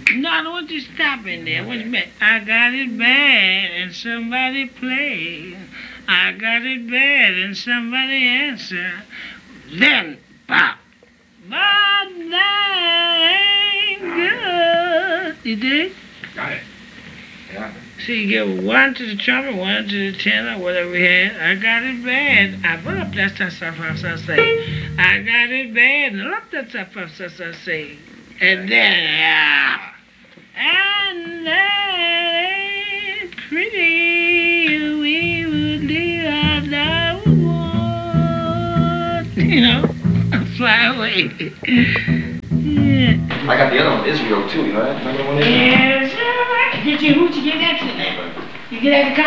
No, I don't want you to stop in there. What you mean? I got it bad and somebody played. I got it bad and somebody answer. Then pop. But that ain't good. You dig? Got it. Yeah. So you give one to the trumpet, one to the tenor, whatever we had. I got it bad. I put up that stuff I say. I got it bad and up that stuff I say. And then, and that ain't pretty. We would leave our love one. You know, fly away. Yeah. I got the other one, Israel, too, you know that? Remember the one Israel? Yes, sir. Who'd you get that to? You get that to